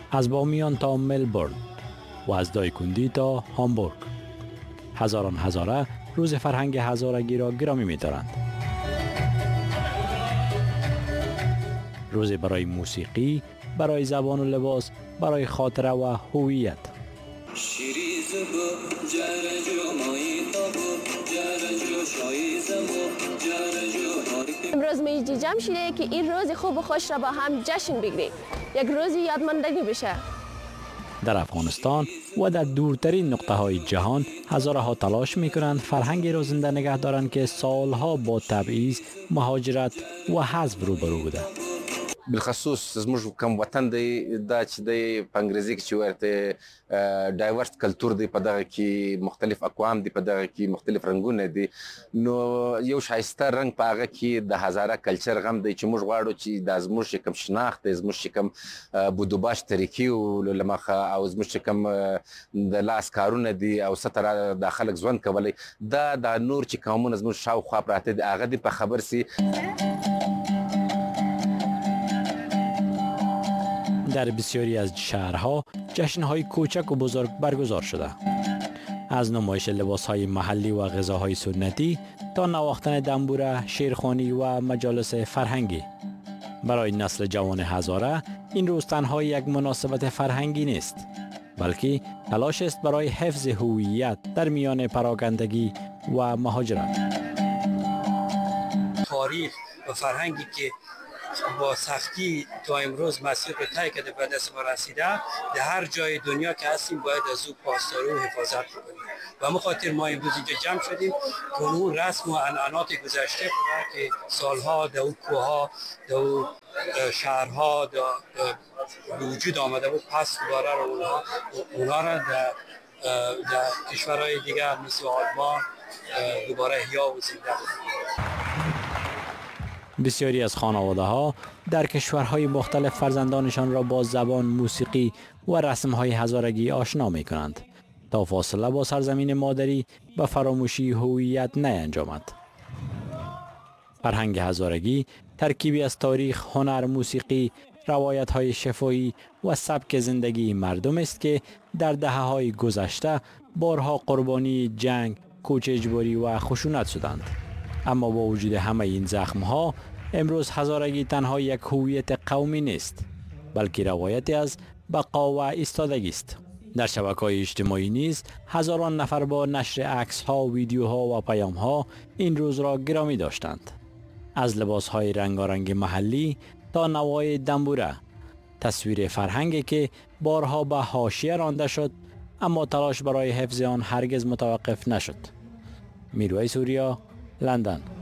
از بامیان تا ملبورن و از دایکندی تا هامبورگ. هزاران هزاره روز فرهنگ هزارگی را گرامی می دارند. روزی برای موسیقی، برای زبان و لباس، برای خاطره و هویت. امروز میجی جمع شده که این روز خوب و خوش را با هم جشن بگیریم. یک روزی یادماندنی بشه. در افغانستان و در دورترین نقطه های جهان هزارها تلاش میکنند فرهنگی را زنده نگه دارند که سالها با تبعیض، مهاجرت و حذف روبرو بوده. بالخصوص زموږ کوم وطن دی دا چې دی په انګریزي کې چې ورته ډایورس کلچر دی، په دغه کې مختلف اقوام دی، په دغه کې مختلف رنگونه دي، نو یو شایسته رنگ په هغه کې د هزاره کلچر غم دی چې موږ غواړو چې د زموږ کوم شناخت دی، زموږ کوم بودوباش طریقې او لمخه او زموږ کوم د لاس کارونه دي او ستر د خلک ژوند کولی، دا د نور چې قومونه زموږ شاوخوا پراته دي هغه دی په خبر سي. در بسیاری از شهرها جشن‌های کوچک و بزرگ برگزار شده. از نمایش لباس‌های محلی و غذاهای سنتی تا نواختن دنبوره، شیرخوانی و مجالس فرهنگی. برای نسل جوان هزاره این روز تنها یک مناسبت فرهنگی نیست، بلکه تلاش است برای حفظ هویت در میان پراکندگی و مهاجرت. تاریخ و فرهنگی که با سختی تا امروز مسیر رو طی کرده به دست ما رسیده، در هر جای دنیا که هستیم باید از او پاسداری و حفاظت بکنیم و به خاطر ما امروز اینجا جمع شدیم که اون رسم و عنعنات گذشته بوده که سالها در اون کوها، در اون شهرها به وجود آمده بود، پس دوباره اونها را در کشورهای دیگر مثل آلمان دوباره احیا و زنده بود. بسیاری از خانواده ها در کشورهای مختلف فرزندانشان را با زبان، موسیقی و رسمهای هزارگی آشنا می کنند تا فاصله با سرزمین مادری و فراموشی هویت نینجامد. فرهنگ هزارگی ترکیبی از تاریخ، هنر، موسیقی، روایت های شفاهی و سبک زندگی مردم است که در دهه‌های گذشته بارها قربانی جنگ، کوچ اجباری و خشونت شدند. اما با وجود همه این زخم‌ها، امروز هزارگی تنها یک هویت قومی نیست، بلکه روایتی از بقا و ایستادگی است. در شبکه‌های اجتماعی نیز هزاران نفر با نشر عکس‌ها، ویدیوها و پیام‌ها این روز را گرامی داشتند. از لباس‌های رنگارنگ محلی تا نوای دنبوره، تصویر فرهنگی که بارها به حاشیه رانده شد، اما تلاش برای حفظ آن هرگز متوقف نشد. میرویس اوریا، لندن.